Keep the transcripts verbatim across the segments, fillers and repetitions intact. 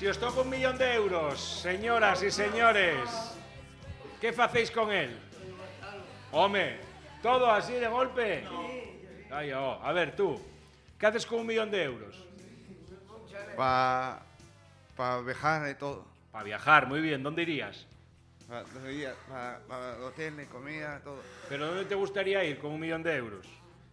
Si os toca un millón de euros, señoras y señores, ¿qué facéis con él? Home, todo así de golpe. Ay, oh. A ver, tú, ¿qué haces con un millón de euros? Para pa viajar y todo. Para viajar, muy bien. ¿Dónde irías? Para pa, pa hoteles, comida, todo. ¿Pero dónde te gustaría ir con un millón de euros?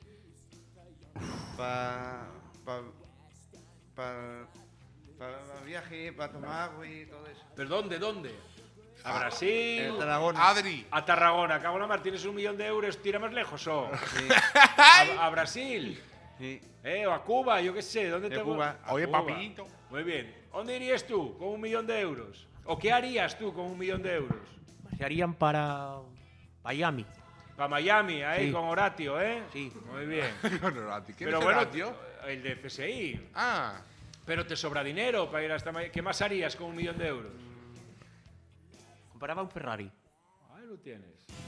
Para pa, pa, pa viaje, para tomar agua y todo eso. ¿Pero dónde, dónde? ¿A Brasil? A Tarragona. Adri. A Tarragona. Cago en la mar, ¿tienes un millón de euros? Tira más lejos, ¿o? Sí. ¿A, a Brasil? Sí. ¿Eh? ¿O a Cuba? Yo qué sé. ¿Dónde De te Cuba. A Oye, Cuba. papito. Muy bien. ¿Dónde irías tú con un millón de euros? ¿O qué harías tú con un millón de euros? Se harían para Miami. Para Miami, ahí, Sí. con Horatio, ¿eh? Sí. Muy bien. ¿Quién Pero es bueno, Horatio? el de C S I. Ah, Pero te sobra dinero para ir hasta Miami. ¿Qué más harías con un millón de euros? Compraba un Ferrari. Ahí lo tienes.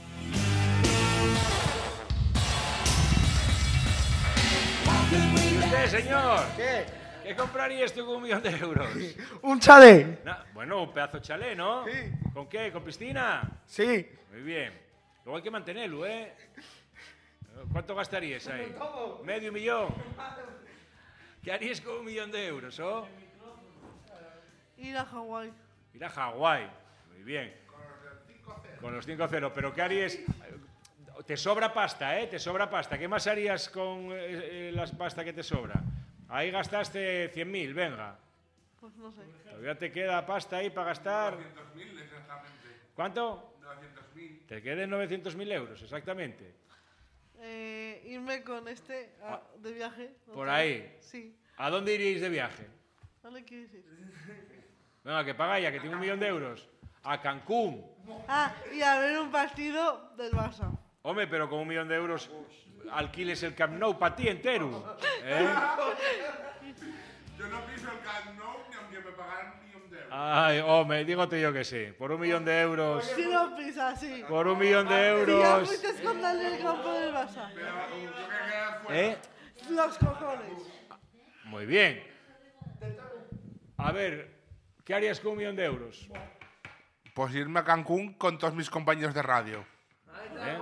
¿Y usted, señor? ¿Qué? ¿Qué comprarías tú con un millón de euros? ¿Un chalet? Na- bueno, un pedazo de chalet, ¿no? Sí. ¿Con qué? ¿Con piscina? Sí. Muy bien. Luego hay que mantenerlo, ¿eh? ¿Cuánto gastarías ahí? ¿Medio millón? ¿Qué harías con un millón de euros, oh? Ir a Hawái. Ir a Hawái. Muy bien. Con los cinco cero. ¿Pero qué harías? Te sobra pasta, ¿eh? Te sobra pasta. ¿Qué más harías con eh, eh, la pasta que te sobra? Ahí gastaste cien mil, venga. Pues no sé. Todavía te queda pasta ahí para gastar. novecientos mil exactamente. ¿Cuánto? novecientos mil. Te queden novecientos mil euros, exactamente. Eh, irme con este a- de viaje. Por otra ahí. vez. Sí. ¿A dónde iríais de viaje? ¿Dónde quieres ir? Venga, que paga ya, que tiene un millón de euros. A Cancún. Ah, y a ver un partido del Barça. Hombre, pero con un millón de euros alquiles el Camp Nou para ti entero. ¿Eh? Yo no piso el Camp Nou ni aunque me pagaran un millón de euros. Ay, hombre, dígote yo que sí. Por un millón de euros. Si no pisas, sí. Por un millón de Si ya euros. fuiste con Dani en el campo del Barça. Pero yo que quedar fuera. ¿Eh? Los cojones. Muy bien. A ver, ¿qué harías con un millón de euros? Pues irme a Cancún con todos mis compañeros de radio. ¿Eh?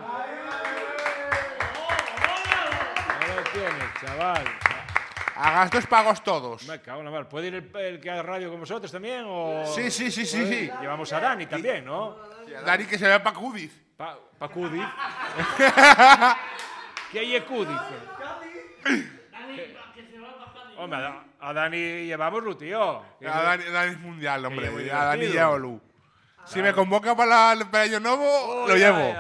Ahí lo tienes, chaval. A gastos pagos todos. Me cago en la mar. ¿Puede ir el, el que haga radio con vosotros también? O... Sí, sí, sí, sí, sí. Llevamos a Dani también, ¿no? Dani que se ve para Cudiz. Pa, pa Cudiz. ¿Qué hay en Cudiz? Hombre, a, Da- a Dani llevamos, tío. A Dani, Dani es mundial, hombre. Que muy A Dani divertido. llévalo. Si me convoca para, la- para el año nuevo, lo llevo.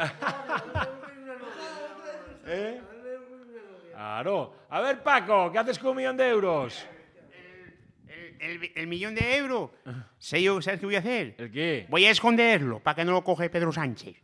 ¿Eh? Claro. A ver, Paco, ¿qué haces con un millón de euros? El, el- el millón de euros. Sé yo, ¿sabes qué voy a hacer? ¿El qué? Voy a esconderlo para que no lo coge Pedro Sánchez.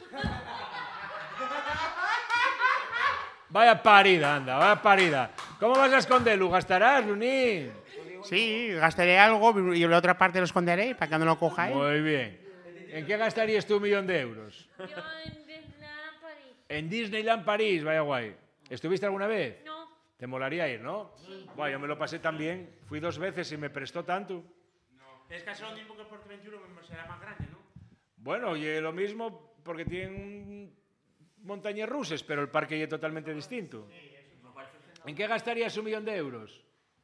Vaya parida, anda, vaya parida. ¿Cómo vas a esconderlo? ¿Gastarás, Lunín? Sí, gastaré algo y la otra parte lo esconderé para que no lo coja él. Muy bien. ¿En qué gastarías tú un millón de euros? Yo en Disneyland París. En Disneyland París, vaya guay. ¿Estuviste alguna vez? No. Te molaría ir, ¿no? Sí. Bueno, yo me lo pasé tan bien. Fui dos veces y me prestó tanto. Es casi lo mismo que el Porto veintiuno, será más grande, ¿no? Bueno, y lo mismo porque tienen montañas rusas, pero el parque ya es totalmente distinto. ¿En qué gastarías un millón de euros?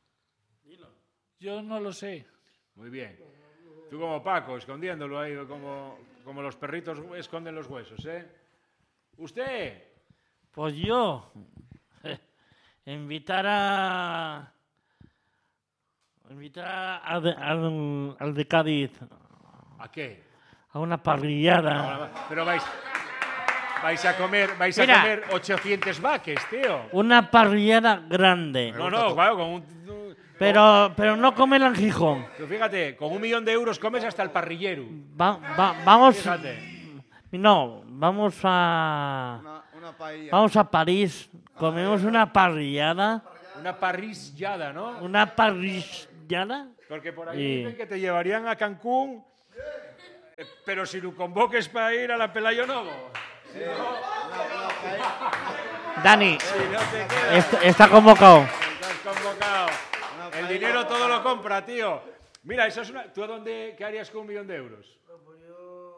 Yo no lo sé. Muy bien. Tú como Paco, escondiéndolo ahí, como, como los perritos esconden los huesos, ¿eh? ¿Usted? Pues yo. Invitar a. Invitar a de- al, al de Cádiz ¿A qué? a una parrillada. Pero vais, vais a comer, vais Mira. a comer ochocientos vaques, tío. Una parrillada grande. No, no, claro, con un... Pero, pero no comer en Gijón. Tú fíjate, con un millón de euros comes hasta el parrillero. Va- va- vamos. Fíjate. No, vamos a. Una, una paella. Vamos a París. Comemos una parrillada. Una parrillada, ¿no? Una parrillada. Porque por ahí Y- dicen que te llevarían a Cancún, eh, pero si lo convoques para ir a la Pelayo Novo. Dani, Si no te quedas, est- está convocado. estás convocado. El dinero todo lo compra, tío. Mira, eso es una... ¿Tú a dónde, qué harías con un millón de euros?